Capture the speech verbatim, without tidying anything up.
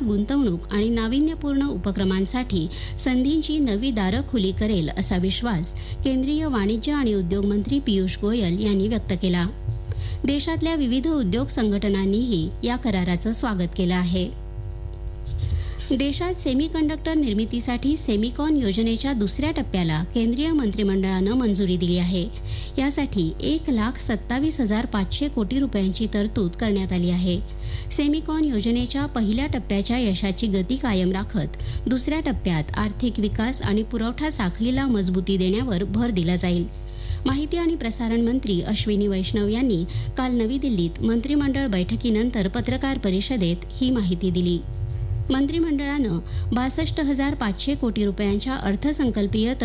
गुंतवणूक आणि नाविन्यपूर्ण उपक्रमांसाठी संधींची नवी दारं खुली करेल असा विश्वास केंद्रीय वाणिज्य आणि उद्योग मंत्री पियुष गोयल यांनी व्यक्त केला. देशातल्या विविध उद्योग संघटनांनीही या कराराचं स्वागत केलं आहे. देशात सेमीकंडक्टर निर्मितीसाठी सेमिकॉन योजनेच्या दुसऱ्या टप्प्याला केंद्रीय मंत्रिमंडळानं मंजुरी दिली आहे. यासाठी एक लाख सत्तावीस हजार पाचशे कोटी रुपयांची तरतूद करण्यात आली आहे. सेमिकॉन योजनेच्या पहिल्या टप्प्याच्या यशाची गती कायम राखत दुसऱ्या टप्प्यात आर्थिक विकास आणि पुरवठा साखळीला मजबूती देण्यावर भर दिला जाईल. माहिती आणि प्रसारण मंत्री अश्विनी वैष्णव यांनी काल नवी दिल्लीत मंत्रिमंडळ बैठकीनंतर पत्रकार परिषदेत ही माहिती दिली. मंत्रिमंडळानं बासष्ट हजार पाचशे कोटी रुपयांच्या अर्थसंकल्पीय